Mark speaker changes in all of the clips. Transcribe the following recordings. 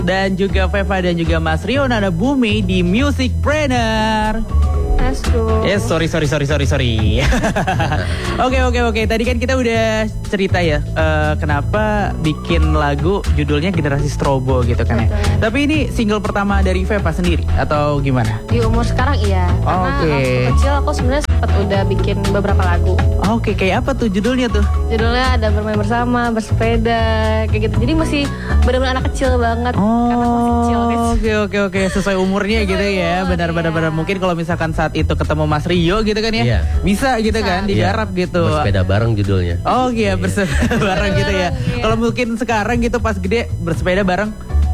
Speaker 1: dan juga Veva dan juga Mas Rio Nadabumi di Music Brainer. Yes, sorry. Oke. Tadi kan kita udah cerita ya kenapa bikin lagu judulnya Generasi Strobo gitu kan ya. Tapi ini single pertama dari Veva sendiri atau gimana?
Speaker 2: Di umur sekarang iya. Karena waktu kecil aku sebenarnya sempat udah bikin beberapa lagu.
Speaker 1: Oke, kayak apa tuh judulnya tuh?
Speaker 2: Judulnya ada bermain bersama, bersepeda, kayak gitu. Jadi masih benar-benar anak kecil banget. Karena masih kecil guys.
Speaker 1: Oke. Sesuai umurnya gitu ya. Benar. Mungkin kalau misalkan saat itu ketemu Mas Rio gitu kan ya, bisa gitu kan digarap gitu.
Speaker 3: Bersepeda bareng judulnya.
Speaker 1: Oh iya, bersepeda bareng gitu ya. Kalau mungkin sekarang gitu pas gede bersepeda bareng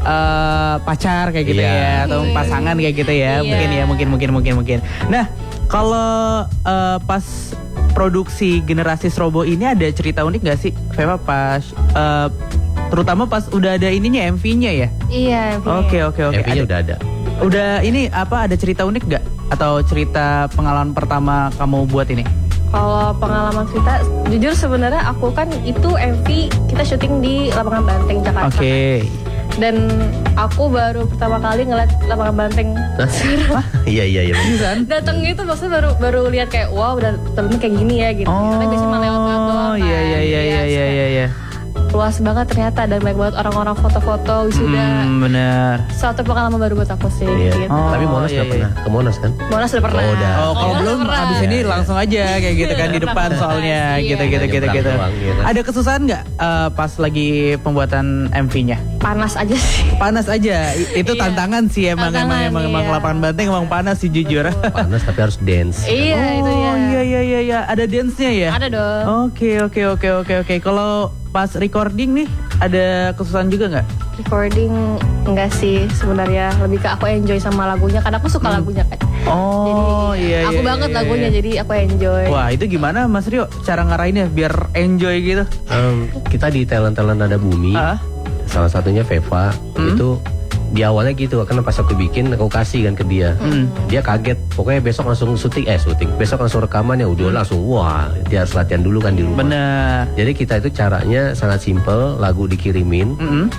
Speaker 1: pacar kayak gitu ya, atau pasangan kayak gitu ya. Mungkin. Nah, kalau pas produksi Generasi Strobo ini ada cerita unik gak sih Veva pas terutama pas udah ada ininya MV-nya ya?
Speaker 2: Iya, MV-nya.
Speaker 1: Oke.
Speaker 3: MV-nya udah ada.
Speaker 1: Udah ini apa, ada cerita unik gak? Atau cerita pengalaman pertama kamu buat ini?
Speaker 2: Kalau pengalaman cerita, jujur sebenarnya aku kan itu MV kita syuting di Lapangan Banteng Jakarta.
Speaker 1: Oke.
Speaker 2: Dan aku baru pertama kali ngeliat Lapangan Banteng.
Speaker 3: Iya.
Speaker 2: Datang gitu maksudnya baru lihat kayak wow, udah temennya kayak gini ya gitu. Karena biasanya malah lewat doang.
Speaker 1: Iya.
Speaker 2: Luas banget ternyata, dan banyak banget orang-orang foto-foto wisuda.
Speaker 1: Bener.
Speaker 2: Suatu pengalaman baru buat aku sih.
Speaker 3: Iya.
Speaker 2: Gitu.
Speaker 3: Tapi Monas udah pernah ke Monas kan?
Speaker 2: Monas udah pernah.
Speaker 1: Kalau belum abis ini langsung aja kayak gitu kan di depan soalnya gitu. Ada kesusahan nggak pas lagi pembuatan MV-nya?
Speaker 2: Panas aja sih.
Speaker 1: Panas aja. Itu tantangan sih emang Lapangan Banteng emang panas sih jujur.
Speaker 3: Panas tapi harus dance.
Speaker 2: Iya, itu ya.
Speaker 1: Iya. Ada dance-nya ya?
Speaker 2: Ada dong.
Speaker 1: Oke. Kalau pas recording nih ada kesusahan juga nggak?
Speaker 2: Recording enggak sih sebenarnya, lebih ke aku enjoy sama lagunya karena aku suka lagunya kan. Jadi aku banget lagunya, jadi aku enjoy.
Speaker 1: Wah, itu gimana Mas Rio cara ngarahinnya biar enjoy gitu?
Speaker 3: Kita di talent Nadabumi, salah satunya Veva itu di awalnya gitu, karena pas aku bikin aku kasih kan ke dia, dia kaget, pokoknya besok langsung syuting, besok langsung rekaman ya udah langsung, wah dia harus latihan dulu kan di rumah.
Speaker 1: Bener.
Speaker 3: Jadi kita itu caranya sangat simple, lagu dikirimin,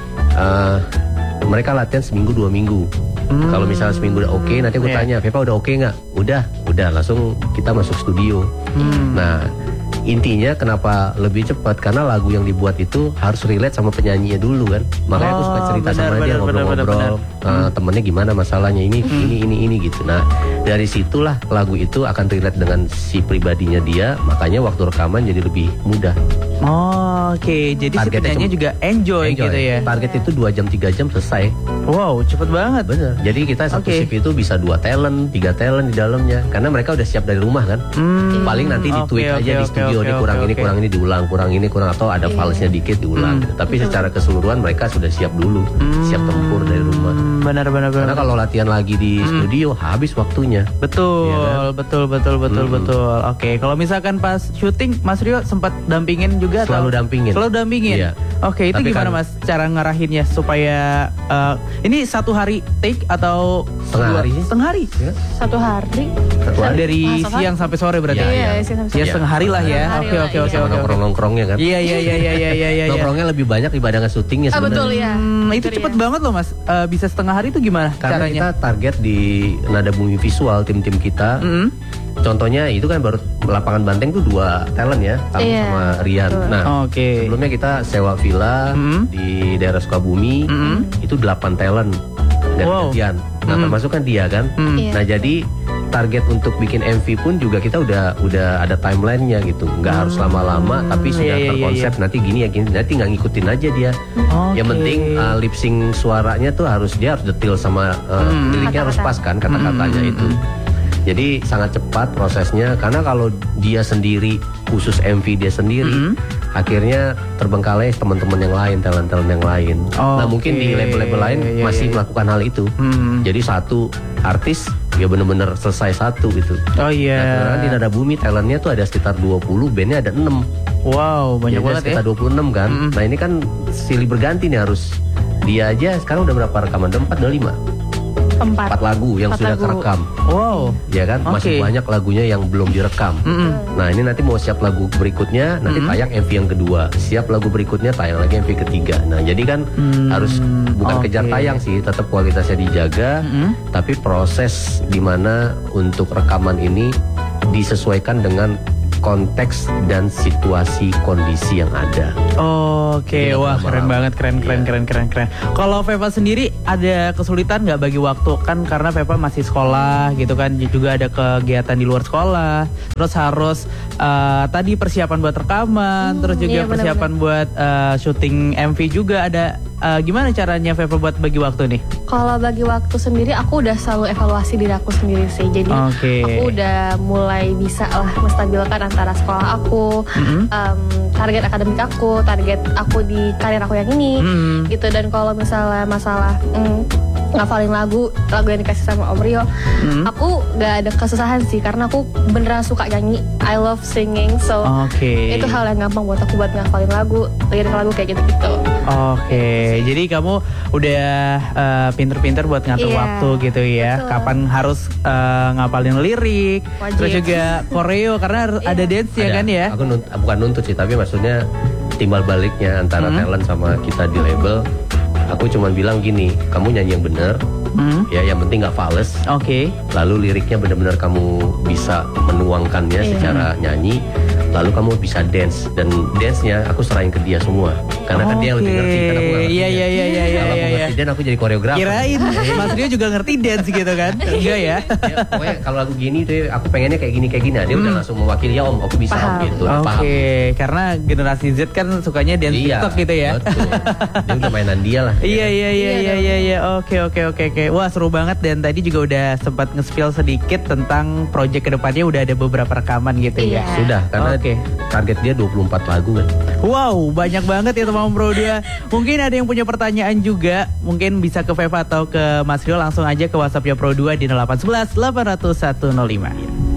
Speaker 3: mereka latihan seminggu 2 minggu. Kalau misalnya seminggu udah oke, nanti aku tanya, Veva udah oke nggak? Udah langsung kita masuk studio. Nah, intinya kenapa lebih cepat, karena lagu yang dibuat itu harus relate sama penyanyinya dulu kan. Makanya aku suka cerita sama dia, ngobrol-ngobrol, temennya gimana masalahnya ini gitu. Nah, dari situlah lagu itu akan relate dengan si pribadinya dia, makanya waktu rekaman jadi lebih mudah.
Speaker 1: Oke, jadi si penyanyinya juga enjoy gitu ya.
Speaker 3: Target itu 2 jam 3 jam selesai.
Speaker 1: Wow, cepet banget.
Speaker 3: Bener. Jadi kita satu shift itu bisa 2 talent, 3 talent di dalamnya, karena mereka udah siap dari rumah kan. Paling nanti ditweak aja di studio, ini kurang ini diulang, kurang atau ada falsnya dikit diulang. Tapi secara keseluruhan mereka sudah siap dulu, siap tempur dari rumah.
Speaker 1: Benar.
Speaker 3: Karena kalau latihan lagi di studio habis waktunya.
Speaker 1: Betul, ya kan? betul. Oke, kalau misalkan pas syuting Mas Rio sempat dampingin juga?
Speaker 3: Selalu dampingin.
Speaker 1: Iya. Oke, itu tapi gimana Mas cara ngarahinnya supaya ini 1 hari take atau setengah hari? Ya.
Speaker 2: 1 hari.
Speaker 1: Dari siang sampai sore berarti.
Speaker 2: Iya,
Speaker 1: setengah hari lah ya. Oke.
Speaker 3: Nongkrong-nongkrongnya kan.
Speaker 1: Iya.
Speaker 3: Nongkrongnya lebih banyak dibanding syutingnya sebenarnya.
Speaker 2: Betul ya.
Speaker 1: Itu cepet banget loh Mas. Bisa setengah hari itu gimana
Speaker 3: karena
Speaker 1: caranya?
Speaker 3: Kita target di Nadabumi Visual, tim-tim kita. Contohnya itu kan baru Lapangan Banteng tuh 2 talent ya, Tamu sama Rian. Nah, sebelumnya kita sewa villa di daerah Sukabumi, itu 8 talent gantian. Nah, termasuk kan dia kan. Nah, jadi target untuk bikin MV pun juga kita udah ada timelinenya gitu, nggak harus lama-lama, tapi sudah terkonsep nanti gini ya gini, nanti nggak ngikutin aja dia. Yang penting lip sync suaranya tuh dia harus detail sama liriknya harus pas kan kata-katanya itu. Jadi sangat cepat prosesnya, karena kalau dia sendiri khusus MV dia sendiri, akhirnya terbengkalai teman-teman yang lain, talent-talent yang lain. Nah mungkin di label-label lain masih melakukan hal itu. Jadi satu artis ya benar-benar selesai satu gitu.
Speaker 1: Nah,
Speaker 3: di Nadabumi talentnya tuh ada sekitar 20, bandnya ada 6.
Speaker 1: Wow, banyak banget
Speaker 3: sekitar 26 kan. Nah ini kan silih berganti nih, harus dia aja sekarang udah berapa rekaman? 4, udah 5. 4 lagu yang sudah kerekam.
Speaker 1: Wow.
Speaker 3: Ya kan, masih banyak lagunya yang belum direkam. Nah ini nanti mau siap lagu berikutnya, nanti tayang MV yang kedua. Siap lagu berikutnya, tayang lagi MV ketiga. Nah jadi kan harus bukan kejar tayang sih, tetap kualitasnya dijaga. Tapi proses dimana untuk rekaman ini disesuaikan dengan konteks dan situasi kondisi yang ada.
Speaker 1: Oke, wah keren banget, keren. Kalau Veva sendiri ada kesulitan nggak bagi waktu, kan karena Veva masih sekolah gitu kan, juga ada kegiatan di luar sekolah, terus harus tadi persiapan buat rekaman, terus juga persiapan buat syuting MV juga ada. Gimana caranya Veva buat bagi waktu nih?
Speaker 2: Kalau bagi waktu sendiri aku udah selalu evaluasi diri aku sendiri sih. Jadi aku udah mulai bisa lah menstabilkan antara sekolah aku, target akademik aku, target aku di karir aku yang ini, gitu. Dan kalau misalnya masalah ngafalin lagu yang dikasih sama Om Rio, aku gak ada kesusahan sih karena aku beneran suka nyanyi. I love singing, so itu hal yang gampang buat aku buat ngafalin lagu, lirik lagu kayak gitu-gitu.
Speaker 1: Jadi kamu udah pinter-pinter buat ngatur waktu gitu ya. Betul. Kapan harus ngapalin lirik, terus juga koreo karena ada dance ya kan ya.
Speaker 3: Aku bukan nuntut sih, tapi maksudnya timbal baliknya antara talent sama kita di label. Aku cuma bilang gini, kamu nyanyi yang bener, ya yang penting nggak fales. Lalu liriknya benar-benar kamu bisa menuangkannya secara nyanyi. Lalu kamu bisa dance, dan dance-nya aku serahin ke dia semua. Karena kan dia yang lebih ngerti, karena aku nggak ngerti. Kalau aku ngerti dance, aku jadi koreografer.
Speaker 1: Kirain Mas Rio juga ngerti dance gitu kan? Enggak ya?
Speaker 3: Pokoknya kalau lagu gini tuh aku pengennya kayak gini. Dia udah langsung mewakili, ya Om, aku bisa Om gitu.
Speaker 1: Karena generasi Z kan sukanya dance TikTok gitu ya.
Speaker 3: Betul. Dia udah mainan dia lah.
Speaker 1: Iya. Oke. Wah seru banget, dan tadi juga udah sempat nge-spill sedikit tentang project kedepannya, udah ada beberapa rekaman gitu ya.
Speaker 3: Sudah, karena target dia 24 lagu kan.
Speaker 1: Wow, banyak banget ya teman-teman Pro 2. Mungkin ada yang punya pertanyaan juga, mungkin bisa ke Veva atau ke Mas Rio, langsung aja ke WhatsApp-nya Pro 2 di 0811 800 105.